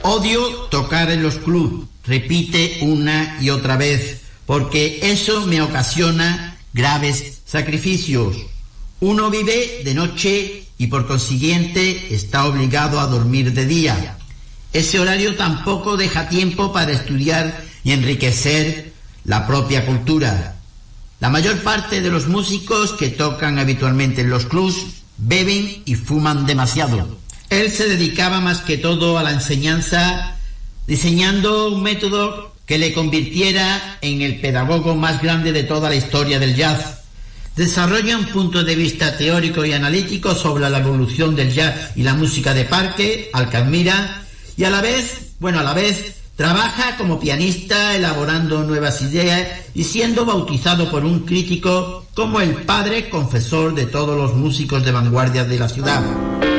Odio tocar en los clubs, repite una y otra vez, porque eso me ocasiona graves sacrificios. Uno vive de noche y por consiguiente está obligado a dormir de día. Ese horario tampoco deja tiempo para estudiar y enriquecer la propia cultura. La mayor parte de los músicos que tocan habitualmente en los clubs beben y fuman demasiado. Él se dedicaba más que todo a la enseñanza, diseñando un método que le convirtiera en el pedagogo más grande de toda la historia del jazz. Desarrolla un punto de vista teórico y analítico sobre la evolución del jazz y la música de parque, al que admira, y a la vez trabaja como pianista elaborando nuevas ideas y siendo bautizado por un crítico como el padre confesor de todos los músicos de vanguardia de la ciudad.